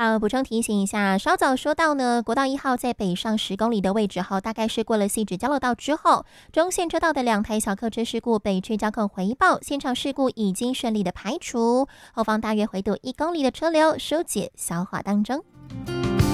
好，补充提醒一下，稍早说到呢，国道1号在北上10公里的位置，大概是过了汐止交流道之后，中线车道的2台小客车事故，北区交控回报，现场事故已经顺利的排除，后方大约回堵1公里的车流疏解消化当中。